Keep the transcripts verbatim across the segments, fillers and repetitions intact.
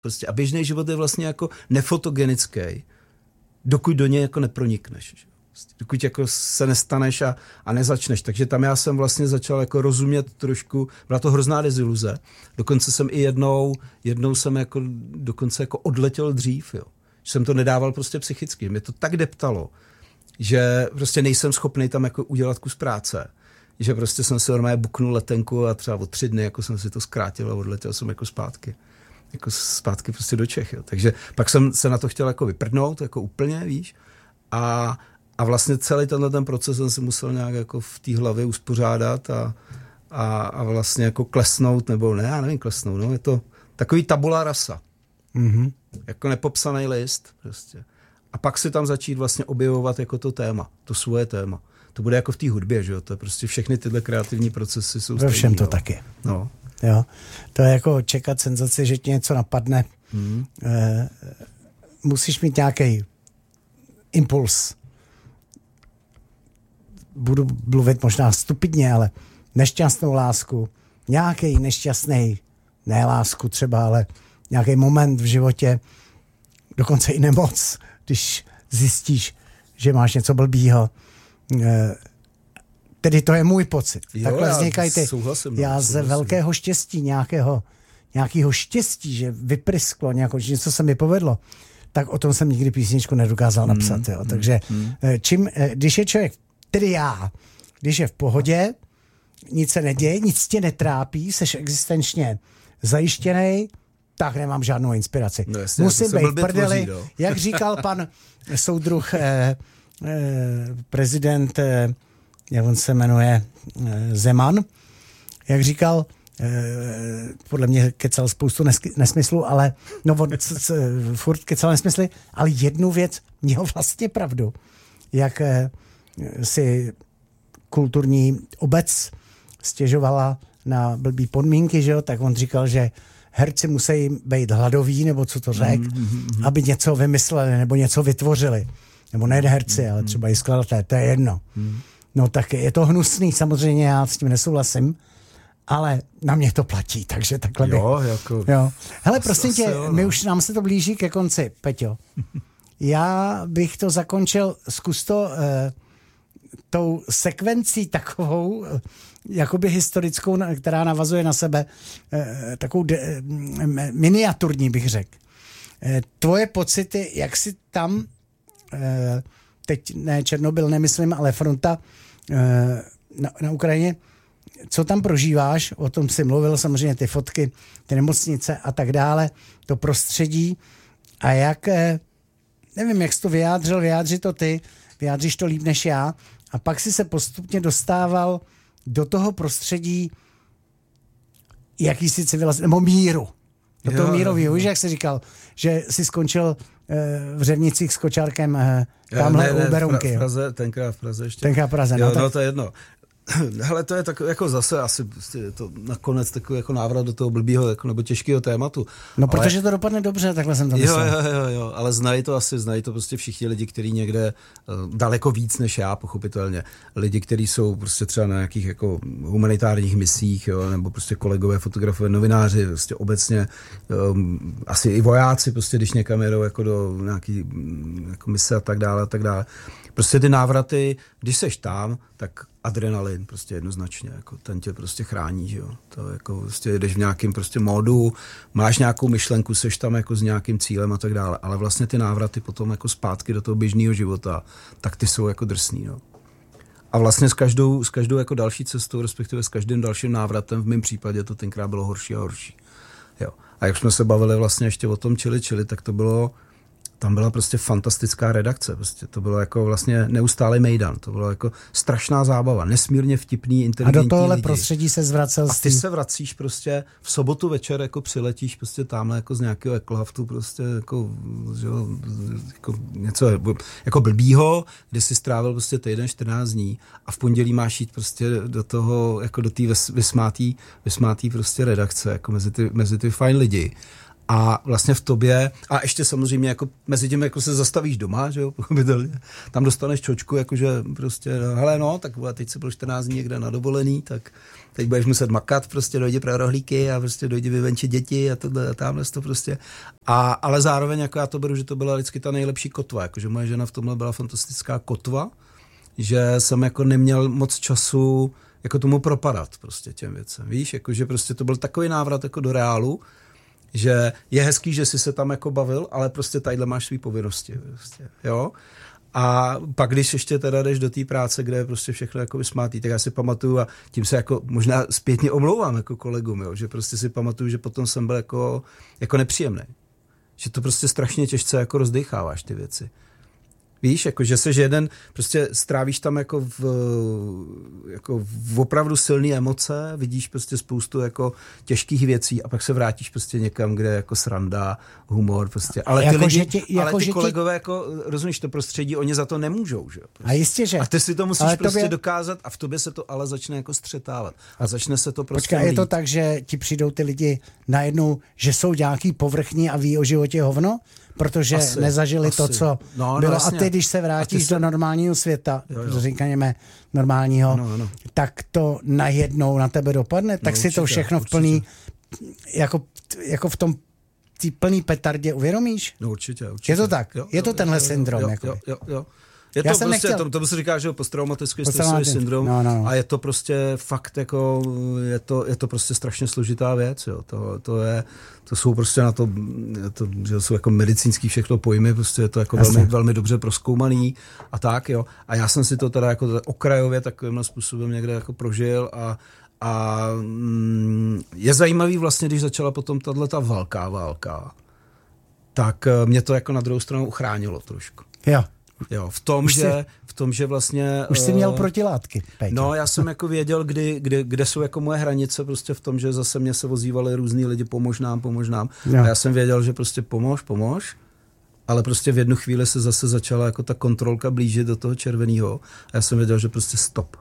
Prostě a běžný život je vlastně jako nefotogenický, dokud do něj jako nepronikneš. Že? Dokud jako se nestaneš a, a nezačneš. Takže tam já jsem vlastně začal jako rozumět trošku, byla to hrozná deziluze. Dokonce jsem i jednou, jednou jsem jako dokonce jako odletěl dřív, jo. Že jsem to nedával prostě psychicky. Mě to tak deptalo, že prostě nejsem schopný tam jako udělat kus práce. Že prostě jsem si normálně buknul letenku a třeba o tři dny jako jsem si to zkrátil a odletěl jsem jako zpátky. Jako zpátky prostě do Čech, jo. Takže pak jsem se na to chtěl jako vyprdnout, jako úplně, víš. A A vlastně celý tenhle ten proces jsem si musel nějak jako v té hlavě uspořádat a, a, a vlastně jako klesnout, nebo ne, já nevím, klesnout, no, je to takový tabula rasa. Mm-hmm. Jako nepopsaný list prostě. A pak si tam začít vlastně objevovat jako to téma, to svoje téma. To bude jako v té hudbě, že jo, to je prostě všechny tyhle kreativní procesy jsou ve všem to jo. taky. No. Jo. To je jako čekat senzaci, že ti něco napadne. Mm. E, musíš mít nějaký impuls. Budu mluvit možná stupidně, ale nešťastnou lásku, nějaký nešťastný, ne lásku třeba, ale nějaký moment v životě, dokonce i nemoc, když zjistíš, že máš něco blbýho. Tedy to je můj pocit. Jo, takhle vznikají ty. Souhlasím, já no, ze souhlasím. velkého štěstí, nějakého, nějakého štěstí, že vyprysklo, nějako, že něco se mi povedlo, tak o tom jsem nikdy písničku nedokázal napsat. Mm, jo. Takže mm. čím, když je člověk, tedy já, když je v pohodě, nic se neděje, nic tě netrápí, seš existenčně zajištěnej, tak nemám žádnou inspiraci. No jasně, musím být v prdeli, tvoří, jak říkal pan soudruh eh, eh, prezident, eh, jak on se jmenuje, eh, Zeman, jak říkal, eh, podle mě kecal spoustu nes- nesmyslů, ale no on c- c- furt kecal nesmysly, ale jednu věc měl vlastně pravdu, jak eh, si kulturní obec stěžovala na blbý podmínky, že jo, tak on říkal, že herci musí být hladoví, nebo co to řek, mm-hmm. aby něco vymysleli, nebo něco vytvořili. Nebo ne herci, mm-hmm. ale třeba i skladatelé, to je jedno. Mm-hmm. No tak je to hnusný, samozřejmě já s tím nesouhlasím, ale na mě to platí, takže takhle bych. Jo, jako... Jo. Hele, prosím tě, jo, no. my už nám se to blíží ke konci, Peťo. Já bych to zakončil, zkus to eh, tou sekvencí takovou, eh, jakoby historickou, která navazuje na sebe, eh, takovou de, eh, miniaturní, bych řekl. Eh, tvoje pocity, jak si tam, eh, teď ne Černobyl, nemyslím, ale fronta eh, na, na Ukrajině, co tam prožíváš, o tom si mluvil, samozřejmě ty fotky, ty nemocnice a tak dále, to prostředí a jak, eh, nevím, jak jsi to vyjádřil, vyjádři to ty, vyjádříš to líp než já a pak si se postupně dostával do toho prostředí jakýsi civilizace, nebo míru. Do toho mírového, víš, jak jsi říkal, že jsi skončil eh, v Řevnicích s kočárkem eh, tamhle u Berounky. V Praze, tenkrát v Praze ještě. Tenkrát v Praze, jo, no, tak... no to je jedno. Hele, to je tak jako zase asi je to nakonec takový jako návrat do toho blbýho jako, nebo těžkého tématu. No, ale... protože to dopadne dobře, takhle jsem to myslel. Jo, jo, jo, jo, ale znají to asi, znají to prostě všichni lidi, kteří někde uh, daleko víc než já, pochopitelně. Lidi, kteří jsou prostě třeba na nějakých jako humanitárních misích, jo, nebo prostě kolegové, fotografové, novináři, prostě obecně um, asi i vojáci, prostě když někam jedou jako do nějaký jako mise a tak dále, a tak dále. Prostě ty návraty, když seš tam, tak adrenalin prostě jednoznačně, jako ten tě prostě chrání, že jo. To jako prostě jdeš v nějakým prostě módu, máš nějakou myšlenku, seš tam jako s nějakým cílem a tak dále, ale vlastně ty návraty potom jako zpátky do toho běžného života, tak ty jsou jako drsný, no. A vlastně s každou, s každou jako další cestou, respektive s každým dalším návratem, v mém případě to tenkrát bylo horší a horší. Jo. A jak jsme se bavili vlastně ještě o tom čili čili, tak to bylo tam byla prostě fantastická redakce. Prostě to bylo jako vlastně neustálý mejdan. To bylo jako strašná zábava. Nesmírně vtipný, inteligentní lidi. A do tohle lidi. prostředí se zvracel. A ty se vracíš prostě v sobotu večer, jako přiletíš prostě tamhle jako z nějakého eklhaftu prostě jako, že, jako něco jako blbýho, kde si strávil prostě týden, čtrnáct dní a v pondělí máš jít prostě do toho, jako do té vysmátý, vysmátý prostě redakce, jako mezi ty, mezi ty fajn lidi. A vlastně v tobě, a ještě samozřejmě jako mezi tím jako se zastavíš doma, že jo, tam dostaneš čočku, jakože prostě, hele no, tak teď se byl čtrnáct dní někde na dovolený, tak teď budeš muset makat, prostě dojdi pro rohlíky a prostě dojdi vyvenčit děti a tohle a tamhle to prostě. A, ale zároveň jako já to beru, že to byla vždycky ta nejlepší kotva, jakože moje žena v tomhle byla fantastická kotva, že jsem jako neměl moc času jako tomu propadat prostě těm věcem, víš, jakože prostě to byl takový návrat jako do reálu, že je hezký, že jsi se tam jako bavil, ale prostě tadyhle máš svý povinnosti, prostě, jo. A pak, když ještě teda jdeš do té práce, kde je prostě všechno jako vysmátý, tak já si pamatuju a tím se jako možná zpětně omlouvám jako kolegům, jo, že prostě si pamatuju, že potom jsem byl jako, jako nepříjemný. Že to prostě strašně těžce jako rozdecháváš ty věci. Víš, jako že seš jeden, prostě strávíš tam jako v, jako v opravdu silné emoce, vidíš prostě spoustu jako těžkých věcí a pak se vrátíš prostě někam, kde je jako sranda, humor prostě. Ale ty, jako, lidi, tě, ale jako, ty kolegové, tě... jako, rozumíš, to prostředí, oni za to nemůžou, že? Prostě. A jistě, že. A ty si to musíš ale prostě tobě... dokázat a v tobě se to ale začne jako střetávat. A začne se to prostě Počkej, je to tak, že ti přijdou ty lidi najednou, že jsou nějaký povrchní a ví o životě hovno? Protože asi, nezažili asi. to, co no, bylo. No, a ty, když se vrátíš se... do normálního světa, říkáme normálního, ano, ano. tak to najednou na tebe dopadne, tak no, si určitě, to všechno v plný, jako, jako v tom tý plný petardě uvědomíš? No určitě, určitě. Je to tak? Jo, je to jo, tenhle jo, syndrom? Jo, jako jo, jo, jo. Je Já to jsem prostě, nechtěl... to, to se říká, že posttraumatický stresový syndrom no, no, no. a je to prostě fakt jako, je to, je to prostě strašně složitá věc, jo. To, to je, to jsou prostě na to, to že jsou jako medicínský všechno pojmy, prostě je to jako velmi, velmi dobře prozkoumaný a tak, jo. A já jsem si to teda jako okrajově takovým způsobem někde jako prožil a a mm, je zajímavý vlastně, když začala potom tato velká válka, tak mě to jako na druhou stranu uchránilo trošku. Jo. Jo, v tom, už že, jsi, v tom, že vlastně... Už jsi měl protilátky, Péťo. No, já jsem jako věděl, kdy, kdy, kde jsou jako moje hranice prostě v tom, že zase mě se ozývali různý lidi, pomož nám, pomož nám. Jo. A já jsem věděl, že prostě pomož, pomož, ale prostě v jednu chvíli se zase začala jako ta kontrolka blížit do toho červeného a já jsem věděl, že prostě stop.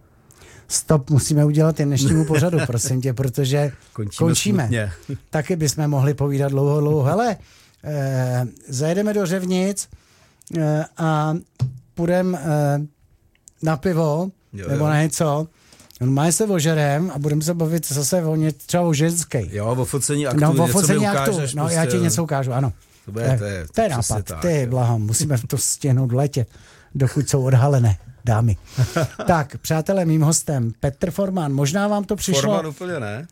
Stop, musíme udělat i dnešnímu pořadu, prosím tě, protože končíme. končíme. Taky bychom mohli povídat dlouho, dlouho. Hele, eh, zajedeme do Řevnic eh, a půjdeme eh, na pivo, jo, nebo jo. na něco. Máme se ožerem a budeme se bavit zase o ně, třeba o ženský. Jo, o focení aktu, no, o něco focení mi aktu. ukážeš. No, prostě, já ti něco ukážu, ano. To, bude, to je, to je nápad, tak, ty blahom, musíme to stihnout v létě, dokud jsou odhalené dámy. Tak, přátelé, mým hostem Petr Formán, možná vám to přišlo... Formán úplně ne.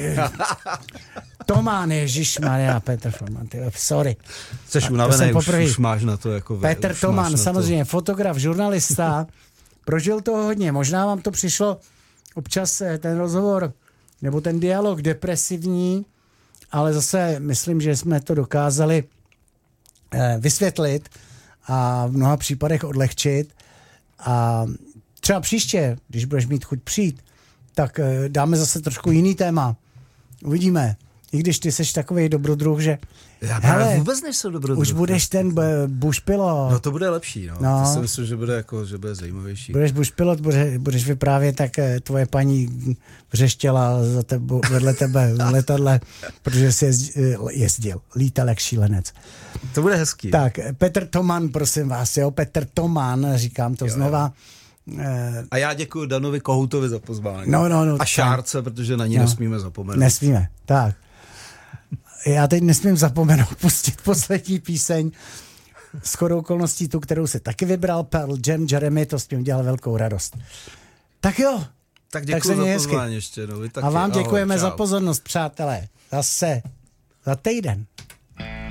Tomán, ježišmarja, Petr Formán, ty, sorry. Jseš unavený, už, už máš na to jako... Petr Tomán, samozřejmě, to. Fotograf, žurnalista, prožil to hodně, možná vám to přišlo občas ten rozhovor, nebo ten dialog depresivní, ale zase myslím, že jsme to dokázali vysvětlit a v mnoha případech odlehčit. A třeba příště, když budeš mít chuť přijít, tak dáme zase trošku jiný téma. Uvidíme. I když ty seš takovej dobrodruh, že... Já hele, vůbec nejsem dobrodruh. Už budeš ten bušpilot. No to bude lepší, no. no. To si myslím, že bude, jako, že bude zajímavější. Budeš bušpilot, budeš, budeš vyprávět, tak tvoje paní vřeštěla za tebo, vedle tebe v letadle, protože jsi jezdil, jezdil, lítal jak šílenec. To bude hezký. Tak, Petr Tomán, prosím vás, jo, Petr Tomán, říkám to jo, znova. A já děkuji Danovi Kohoutovi za pozvání. No, no, no. A Šárce, protože na ní no, nesmíme zapomenout. Nesmíme, tak. Já teď nesmím zapomenout pustit poslední píseň, shodou okolností tu, kterou se taky vybral, Pearl Jam, Jeremy, to s tím udělal velkou radost. Tak jo. Tak děkuji tak za pozvání ještě. No, a vám děkujeme ahoj, za pozornost, přátelé. Zase za týden.